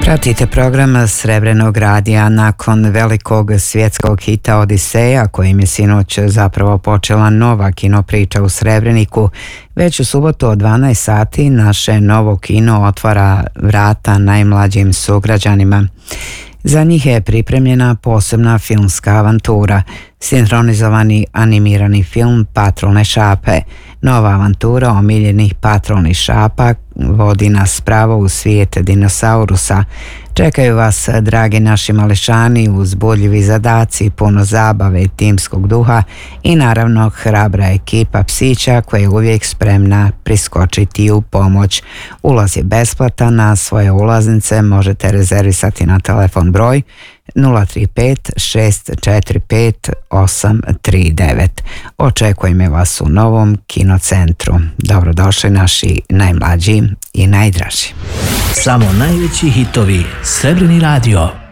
Pratite program Srebrenog radija. Nakon velikog svjetskog hita Odiseja, kojim je sinoć zapravo počela nova kinopriča u Srebreniku, već u subotu od 12 sati naše novo kino otvara vrata najmlađim sugrađanima. Za njih je pripremljena posebna filmska avantura, sinhronizovani animirani film Patrolne šape. Nova avantura omiljenih patrolnih šapa vodi nas pravo u svijet dinosaurusa. Čekaju vas, dragi naši mališani, uzbudljivi zadaci, puno zabave i timskog duha i naravno hrabra ekipa psića koja je uvijek spremna priskočiti u pomoć. Ulaz je besplatan, a svoje ulaznice možete rezervisati na telefon broj 035 645 839. Očekujemo vas u novom kinocentru. Dobrodošli naši najmlađi i najdraži. Samo najveći hitovi. Srebreni radio.